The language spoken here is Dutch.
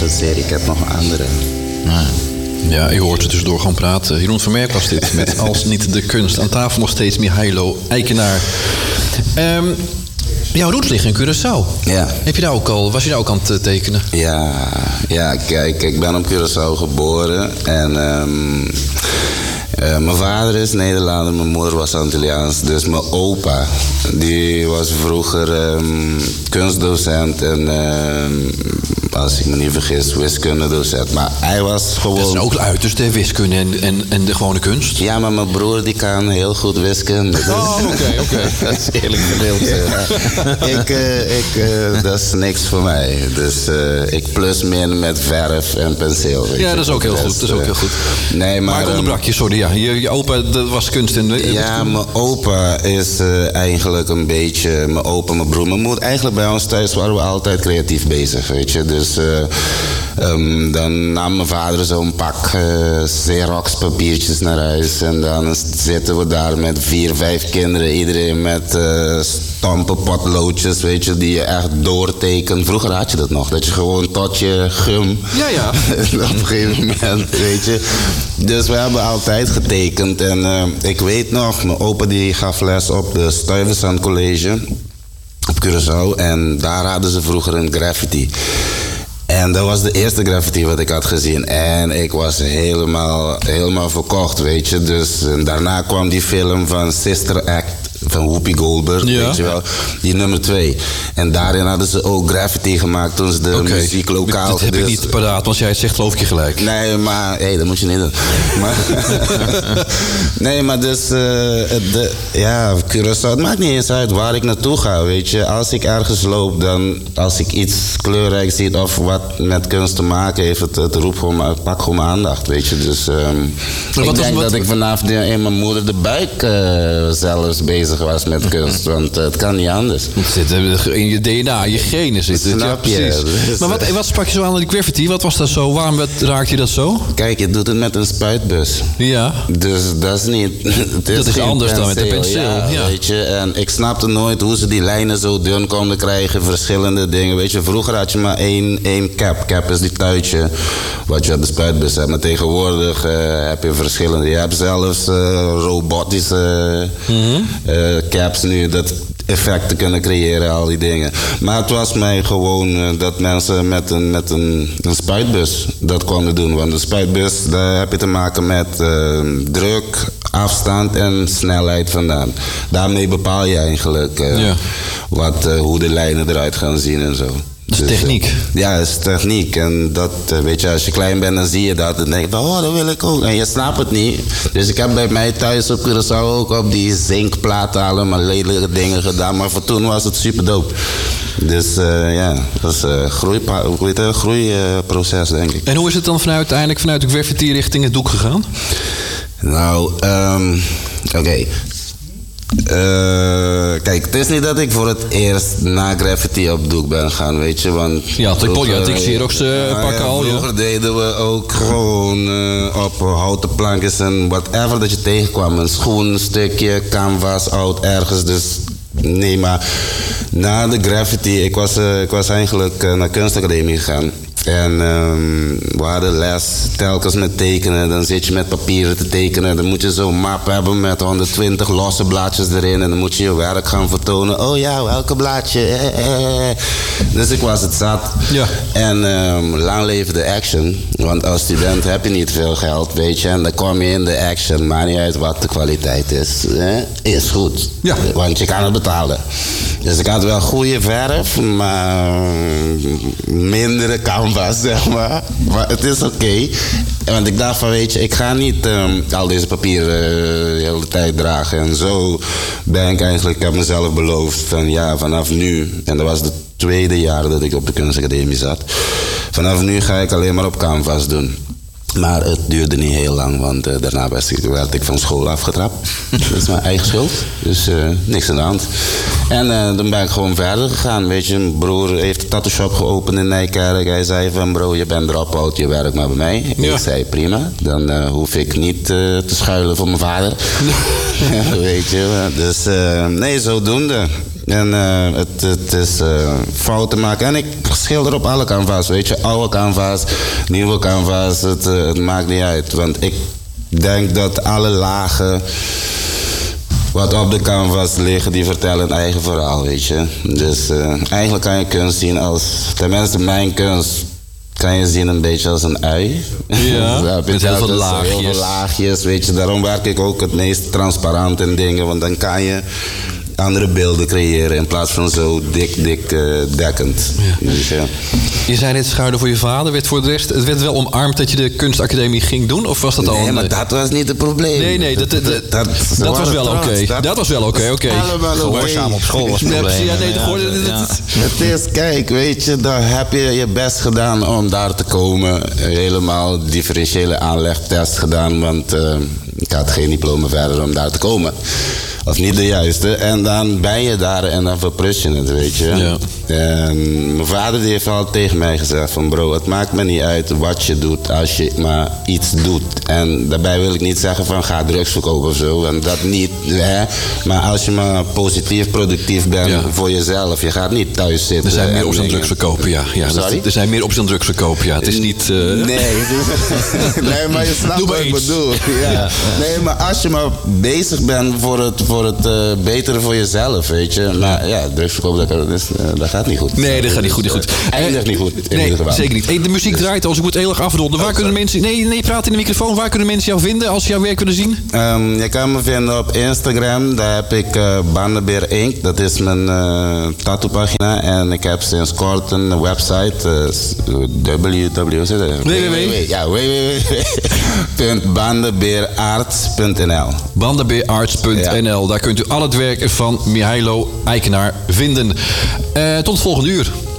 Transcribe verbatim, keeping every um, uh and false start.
serie. Ik heb nog een andere. Nou, ja, je hoort ze tussendoor gewoon praten. Jeroen van Merk was dit, met Als niet de kunst. Aan tafel nog steeds Mihailo Eikenaar. Um, jouw roots liggen in Curaçao. Ja. Heb je daar ook al, was je daar ook aan het tekenen? Ja, ja, kijk, ik ben op Curaçao geboren. En um, uh, mijn vader is Nederlander, mijn moeder was Antilliaans. Dus mijn opa, die was vroeger um, kunstdocent en... Um, als ik me niet vergis, wiskundedocent. Maar hij was gewoon... Dat zijn ook uiterst, de wiskunde en, en, en de gewone kunst. Ja, maar mijn broer die kan heel goed wiskunde. Dus oh, oké, okay, oké. Okay. Dat is eerlijk verdeeld. ik, uh, ik, uh, dat is niks voor mij. Dus uh, ik plus min met verf en penseel. Ja, je. dat is ook heel goed. Dat is ook heel goed. Nee, maar, maar ik onderbrak je, sorry. Ja. Je, je opa, dat was kunst in de... Ja, mijn opa is uh, eigenlijk een beetje... Mijn opa, mijn broer, mijn moeder. Eigenlijk bij ons thuis waren we altijd creatief bezig, weet je. Dus Dus uh, um, dan nam mijn vader zo'n pak uh, Xerox papiertjes naar huis. En dan zitten we daar met vier, vijf kinderen. Iedereen met uh, stampen potloodjes, weet je, die je echt doortekent. Vroeger had je dat nog, dat je gewoon tot je gum... Ja, ja. op een gegeven moment, weet je. Dus we hebben altijd getekend. En uh, ik weet nog, mijn opa die gaf les op de Stuyvesant College op Curaçao. En daar hadden ze vroeger een graffiti. En dat was de eerste graffiti wat ik had gezien. En ik was helemaal, helemaal verkocht, weet je. Dus en daarna kwam die film van Sister Act van Whoopi Goldberg, ja. Weet je wel. Die nummer twee. En daarin hadden ze ook graffiti gemaakt toen ze de okay. muziek lokaal... Dat heb dus, ik niet paraat, want jij het zegt geloof ik je gelijk. Nee, maar... Hé, hey, dat moet je niet doen. Maar, nee, maar dus... Uh, de, ja, Curaçao, het maakt niet eens uit waar ik naartoe ga, weet je. Als ik ergens loop, dan... Als ik iets kleurrijks zie of wat met kunst te maken heeft, het, het roept gewoon, het pakt gewoon mijn aandacht, weet je. Dus um, ik denk wat, dat ik vanaf de, in mijn moeder de buik uh, zelfs bezig was met kunst, want uh, het kan niet anders. Het zit in je D N A, je genen zit het. Snap je? Ja, dus, maar wat, wat sprak je zo aan die graffiti? Wat was dat zo? Waarom raakte je dat zo? Kijk, je doet het met een spuitbus. Ja. Dus dat is niet... Het is dat is anders penseel, dan met een penseel. Ja, ja. Weet je, en ik snapte nooit hoe ze die lijnen zo dun konden krijgen, verschillende dingen. Weet je, vroeger had je maar één, één cap. Cap is die tuitje wat je op de spuitbus hebt. Maar tegenwoordig uh, heb je verschillende. Je hebt zelfs uh, robotische mm-hmm. uh, caps nu, dat effecten kunnen creëren, al die dingen. Maar het was mij gewoon uh, dat mensen met, een, met een, een spuitbus dat konden doen. Want een spuitbus, daar heb je te maken met uh, druk, afstand en snelheid vandaan. Daarmee bepaal je eigenlijk uh, ja. wat, uh, hoe de lijnen eruit gaan zien en zo. Dat is dus, techniek. Uh, ja, dat is techniek. En dat, uh, weet je, als je klein bent, dan zie je dat. En denk je, oh, dat wil ik ook. En je snapt het niet. Dus ik heb bij mij thuis op Curaçao ook op die zinkplaten allemaal lelijke dingen gedaan. Maar voor toen was het super dope. Dus uh, ja, dat is een groeiproces, groei, uh, denk ik. En hoe is het dan vanuit, uiteindelijk vanuit de graffiti richting het doek gegaan? Nou, um, oké. Okay. Uh, kijk, het is niet dat ik voor het eerst na graffiti op doek ben gaan, weet je, want... Ja, vroeger, ja, ik Xerox uh, pakken ja, al, vroeger ja. deden we ook gewoon uh, op houten plankjes en whatever dat je tegenkwam. Een schoen, een stukje, canvas, oud, ergens, dus... Nee, maar na de graffiti, ik was, uh, ik was eigenlijk uh, naar kunstacademie gegaan. En um, we hadden les telkens met tekenen. Dan zit je met papieren te tekenen. Dan moet je zo'n map hebben met honderdtwintig losse blaadjes erin. En dan moet je je werk gaan vertonen. Oh ja, welke blaadje? Eh, eh. Dus ik was het zat. Ja. En um, lang leven de action. Want als student heb je niet veel geld, weet je. En dan kom je in de action. Maakt niet uit wat de kwaliteit is. Eh? Is goed. Ja. Want je kan het betalen. Dus ik had wel goede verf, maar mindere canvas, zeg maar. Maar het is oké. Okay. Want ik dacht van, weet je, ik ga niet um, al deze papieren uh, de hele tijd dragen. En zo ben ik eigenlijk, ik heb mezelf beloofd van ja, vanaf nu. En dat was het tweede jaar dat ik op de kunstacademie zat. Vanaf nu ga ik alleen maar op canvas doen. Maar het duurde niet heel lang, want uh, daarna werd ik, werd ik van school afgetrapt. Dat is mijn eigen schuld, dus uh, niks aan de hand. En uh, dan ben ik gewoon verder gegaan, weet je. Mijn broer heeft een tattoo shop geopend in Nijkerk. Hij zei van, bro, je bent erop oud, je werkt maar bij mij. Ja. Ik zei, prima, dan uh, hoef ik niet uh, te schuilen voor mijn vader. Ja, weet je, dus uh, nee, zodoende. En uh, het, het is uh, fouten maken. En ik schilder op alle canvas, weet je. Oude canvas, nieuwe canvas. Het, uh, het maakt niet uit. Want ik denk dat alle lagen wat op de canvas liggen, die vertellen een eigen verhaal, weet je. Dus uh, eigenlijk kan je kunst zien als, tenminste mijn kunst, kan je zien een beetje als een ui. Ja, met heel veel laagjes. Heel veel laagjes, weet je. Daarom werk ik ook het meest transparant in dingen, want dan kan je andere beelden creëren in plaats van zo dik, dik uh, dekkend. Ja. Dus, ja. Je zei net schuilen voor je vader. Werd voor de rest, het werd wel omarmd dat je de kunstacademie ging doen? Of was dat al? Nee, een... maar dat was niet het probleem. Nee, nee, dat, dat, dat, dat, dat was wel oké. Okay. Dat, dat was wel oké, oké. Gehoorzaam op school was het probleem. Ja, nee, ja, ja, ja. Het is, kijk, weet je, daar heb je je best gedaan om daar te komen. Helemaal differentiële aanlegtest gedaan, want uh, ik had geen diploma verder om daar te komen. Of niet de juiste. En dan ben je daar en dan verprus je het, weet je. Ja. En mijn vader die heeft al tegen mij gezegd van bro, het maakt me niet uit wat je doet als je maar iets doet. En daarbij wil ik niet zeggen van ga drugs verkopen of zo. En dat niet, hè. Maar als je maar positief, productief bent ja. voor jezelf. Je gaat niet thuis zitten. Er zijn meer opties dan drugs verkopen, ja. ja Sorry? Er zijn meer opties dan drugs verkopen, ja. Het is niet... Uh... Nee. Nee, maar je snapt wat ik bedoel. Ja. Ja. Nee, maar als je maar bezig bent voor het, voor het uh, betere voor jezelf, weet je. Maar ja, drugs verkopen, dat, dat, uh, dat gaat niet goed. Nee, dat gaat niet goed. Niet goed. Uh, eindigt niet goed. In nee, ieder geval. Zeker niet. Hey, de muziek draait al, dus ik moet heel erg afronden. Waar kunnen mensen... Nee, nee, praat in de microfoon. Waar kunnen mensen jou vinden als ze jouw werk willen zien? Um, je kan me vinden op Instagram. Daar heb ik uh, Bandenbeer Inc. Dat is mijn uh, tattoo-pagina. En ik heb sinds kort een website. Uh, www. Ja, www punt bandenbeerarts punt n l. bandenbeerarts punt n l. Ja. Daar kunt u al het werk van Mihailo Eikenaar vinden. Uh, tot het volgende uur.